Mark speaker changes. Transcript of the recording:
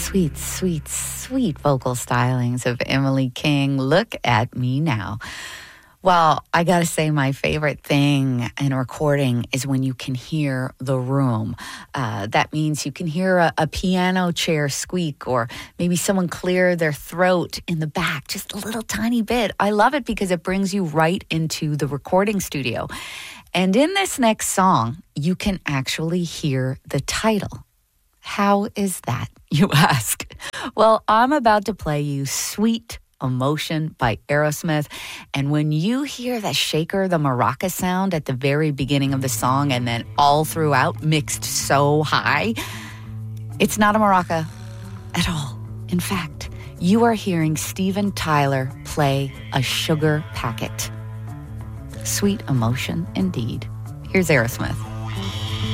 Speaker 1: Sweet, sweet, sweet vocal stylings of Emily King. Look at me now. Well, I gotta say, my favorite thing in recording is when you can hear the room. That means you can hear a piano chair squeak, or maybe someone clear their throat in the back, just a little tiny bit. I love it because it brings you right into the recording studio. And in this next song, you can actually hear the title. How is that, you ask? Well, I'm about to play you Sweet Emotion by Aerosmith. And when you hear the shaker, the maraca sound at the very beginning of the song and then all throughout mixed so high, it's not a maraca at all. In fact, you are hearing Steven Tyler play a sugar packet. Sweet emotion indeed. Here's Aerosmith.